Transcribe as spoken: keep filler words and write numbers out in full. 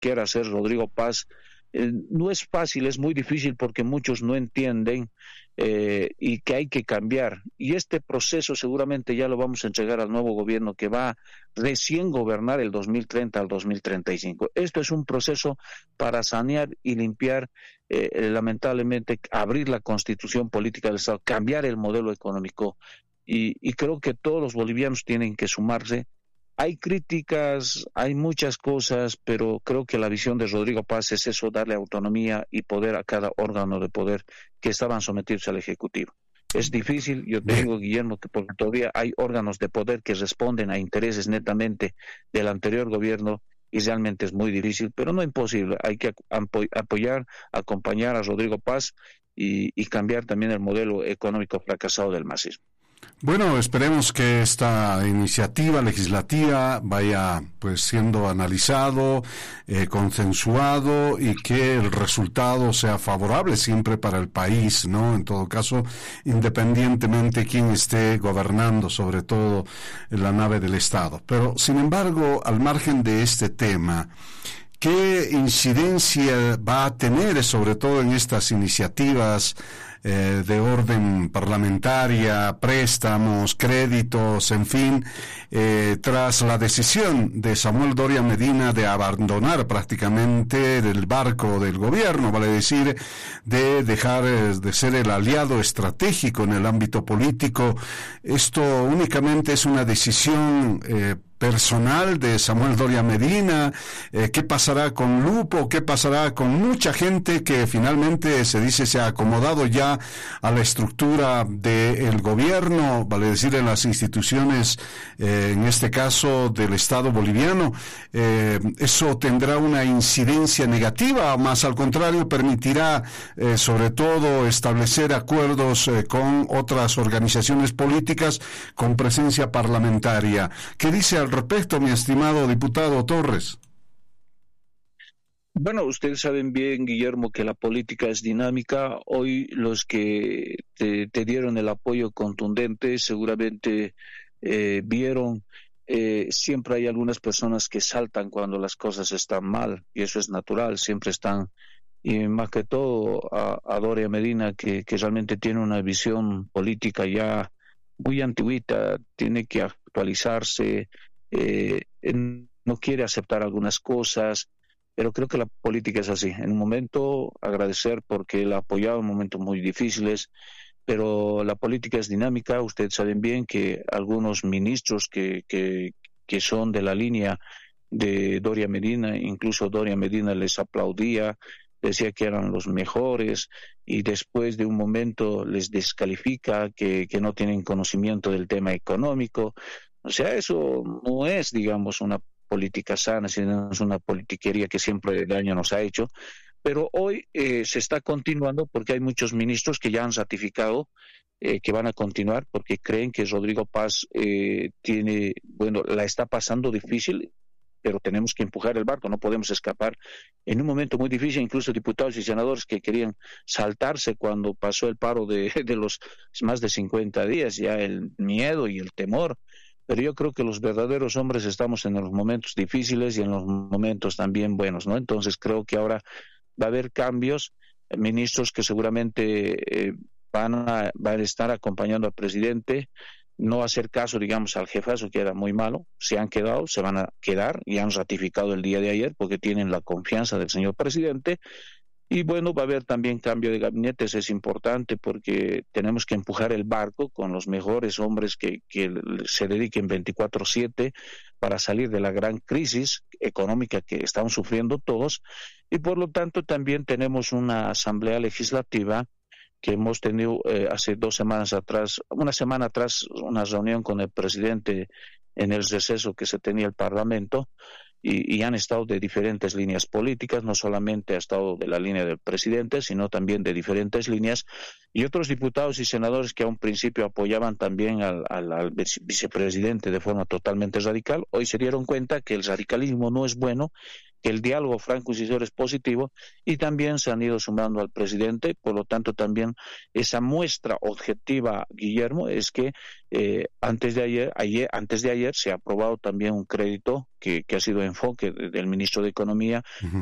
quiera hacer Rodrigo Paz, eh, no es fácil, es muy difícil porque muchos no entienden eh, y que hay que cambiar. Y este proceso seguramente ya lo vamos a entregar al nuevo gobierno que va a recién gobernar el dos mil treinta al dos mil treinta y cinco. Esto es un proceso para sanear y limpiar, eh, lamentablemente, abrir la constitución política del Estado, cambiar el modelo económico. Y, y creo que todos los bolivianos tienen que sumarse. Hay críticas, hay muchas cosas, pero creo que la visión de Rodrigo Paz es eso, darle autonomía y poder a cada órgano de poder que estaban sometidos al Ejecutivo. Es difícil, yo te digo, Guillermo, que porque todavía hay órganos de poder que responden a intereses netamente del anterior gobierno y realmente es muy difícil, pero no imposible. Hay que apoyar, acompañar a Rodrigo Paz y, y cambiar también el modelo económico fracasado del masismo. Bueno, esperemos que esta iniciativa legislativa vaya pues siendo analizado, eh, consensuado y que el resultado sea favorable siempre para el país, ¿no? En todo caso, independientemente quién esté gobernando, sobre todo en la nave del Estado. Pero, sin embargo, al margen de este tema, ¿qué incidencia va a tener sobre todo en estas iniciativas Eh, de orden parlamentaria, préstamos, créditos, en fin, eh, tras la decisión de Samuel Doria Medina de abandonar prácticamente el barco del gobierno, vale decir, de dejar de ser el aliado estratégico en el ámbito político? Esto únicamente es una decisión eh, personal de Samuel Doria Medina. Eh, ¿qué pasará con Lupo? ¿Qué pasará con mucha gente que finalmente se dice se ha acomodado ya a la estructura del gobierno, vale decir, en las instituciones, eh, en este caso del Estado boliviano? Eh, ¿Eso tendrá una incidencia negativa? Más al contrario, permitirá eh, sobre todo establecer acuerdos eh, con otras organizaciones políticas con presencia parlamentaria. ¿Qué dice al respecto, mi estimado diputado Torres? Bueno, ustedes saben bien, Guillermo, que la política es dinámica. Hoy los que te, te dieron el apoyo contundente seguramente eh, vieron, eh, siempre hay algunas personas que saltan cuando las cosas están mal, y eso es natural, siempre están, y más que todo a, a Doria Medina, que, que realmente tiene una visión política ya muy antigüita, tiene que actualizarse. Eh, no quiere aceptar algunas cosas, pero creo que la política es así. En un momento agradecer porque la ha apoyado en momentos muy difíciles, pero la política es dinámica. Ustedes saben bien que algunos ministros que, que, que son de la línea de Doria Medina, incluso Doria Medina les aplaudía, decía que eran los mejores, y después de un momento les descalifica, que, que no tienen conocimiento del tema económico. O sea, eso no es, digamos, una política sana, sino es una politiquería que siempre daño nos ha hecho. Pero hoy eh, se está continuando porque hay muchos ministros que ya han ratificado eh, que van a continuar porque creen que Rodrigo Paz eh, tiene, bueno, la está pasando difícil, pero tenemos que empujar el barco, no podemos escapar en un momento muy difícil. Incluso diputados y senadores que querían saltarse cuando pasó el paro de, de los más de cincuenta días, ya el miedo y el temor. Pero yo creo que los verdaderos hombres estamos en los momentos difíciles y en los momentos también buenos, ¿no? Entonces creo que ahora va a haber cambios, eh, ministros que seguramente eh, van, a, van a estar acompañando al presidente, no hacer caso, digamos, al jefazo, que era muy malo. Se han quedado, se van a quedar y han ratificado el día de ayer porque tienen la confianza del señor presidente. Y bueno, va a haber también cambio de gabinetes, es importante porque tenemos que empujar el barco con los mejores hombres que, que se dediquen veinticuatro siete para salir de la gran crisis económica que estamos sufriendo todos. Y por lo tanto también tenemos una asamblea legislativa que hemos tenido eh, hace dos semanas atrás, una semana atrás, una reunión con el presidente en el receso que se tenía el Parlamento. Y, y han estado de diferentes líneas políticas, no solamente ha estado de la línea del presidente, sino también de diferentes líneas, y otros diputados y senadores que a un principio apoyaban también al, al, al vicepresidente de forma totalmente radical, hoy se dieron cuenta que el radicalismo no es bueno que el diálogo franco y sincero es positivo, y también se han ido sumando al presidente. Por lo tanto, también esa muestra objetiva, Guillermo, es que eh, antes de ayer, ayer, antes de ayer se ha aprobado también un crédito que, que ha sido enfoque del ministro de Economía, uh-huh.